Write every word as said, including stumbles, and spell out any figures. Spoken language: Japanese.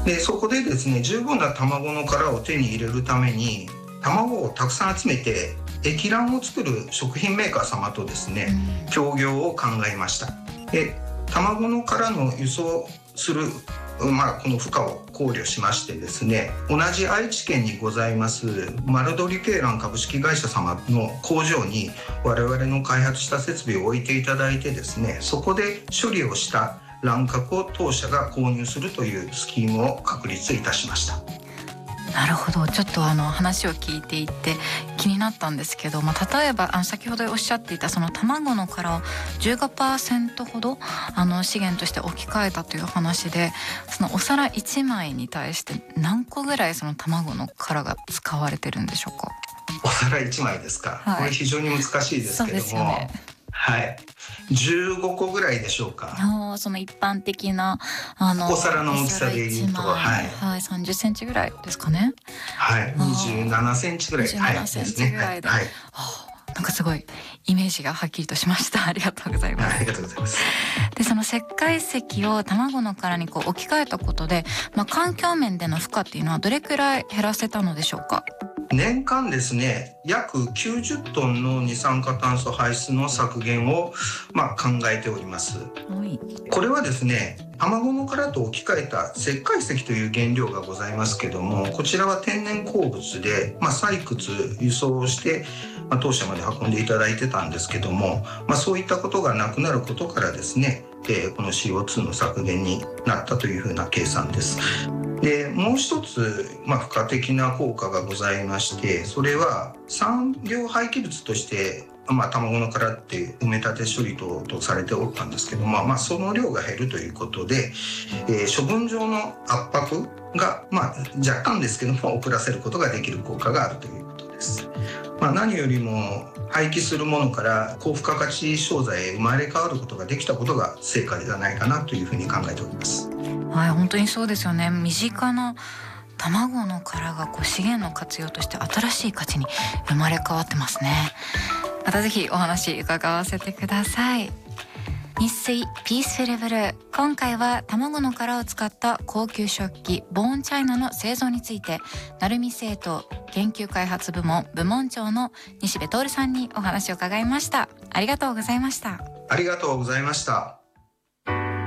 でそこでですね、十分な卵の殻を手に入れるために卵をたくさん集めて液卵を作る食品メーカー様とですね、うん、協業を考えました。で卵の殻の輸送する、まあ、この負荷を考慮しましてですね、同じ愛知県にございます丸鳥鶏卵株式会社様の工場に我々の開発した設備を置いていただいてですね、そこで処理をした卵殻を当社が購入するというスキームを確立いたしました。 なるほど。ちょっとあの話を聞いていて気になったんですけど、まあ、例えばあの先ほどおっしゃっていたその卵の殻を じゅうごパーセント ほどあの資源として置き換えたという話で、そのお皿いちまいに対して何個ぐらいその卵の殻が使われてるんでしょうか？ お皿いちまいですか、はい、これ非常に難しいですけども、そうですよね、はい、じゅうごこぐらいでしょうか。 その一般的なあのお皿の大きさでいうと、 はいはい、さんじゅっセンチぐらいですかね。 はい、にじゅうななセンチぐらい、 にじゅうななセンチぐらいで、はいはい、なんかすごいイメージがはっきりとしました。ありがとうございます。 ありがとうございます。 でその石灰石を卵の殻にこう置き換えたことで、まあ、環境面での負荷っていうのはどれくらい減らせたのでしょうか？ 年間ですね、約きゅうじゅっトンの二酸化炭素排出の削減を、まあ、考えております、はい、これはですね、卵の殻と置き換えた石灰石という原料がございますけども、こちらは天然鉱物で、まあ、採掘輸送して、まあ、当社まで運んでいただいてたんですけども、まあ、そういったことがなくなることからですね、えー、この シーオーツー の削減になったというふうな計算です。でもう一つ、まあ、付加的な効果がございまして、それは産業廃棄物として、まあ、卵の殻って埋め立て処理等とされておったんですけども、まあ、その量が減るということで、えー、処分場の圧迫が、まあ、若干ですけども遅らせることができる効果があるということです。まあ、何よりも廃棄するものから高付加価値商材へ生まれ変わることができたことが成果ではないかなというふうに考えております。 はい、本当にそうですよね。身近な卵の殻がこう資源の活用として新しい価値に生まれ変わってますね。またぜひお話伺わせてください。日水ピースフルブルー、今回は卵の殻を使った高級食器ボーンチャイナの製造について、鳴海製陶研究開発部門部門長の西部徹さんにお話を伺いました。ありがとうございました。 ありがとうございました。